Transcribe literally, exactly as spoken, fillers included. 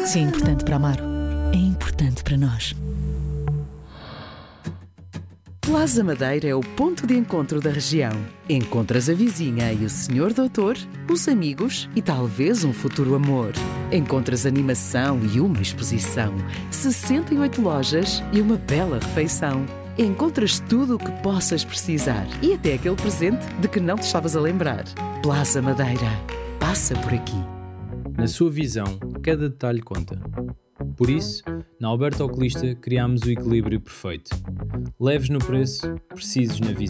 Se é importante para Amaro, é importante para nós. Plaza Madeira é o ponto de encontro da região. Encontras a vizinha e o senhor doutor, os amigos e talvez um futuro amor. Encontras animação e uma exposição, sessenta e oito lojas e uma bela refeição. Encontras tudo o que possas precisar e até aquele presente de que não te estavas a lembrar. Plaza Madeira. Passa por aqui. Na sua visão, cada detalhe conta. Por isso, na Alberto Oculista criámos o equilíbrio perfeito. Leves no preço, precisos na visão.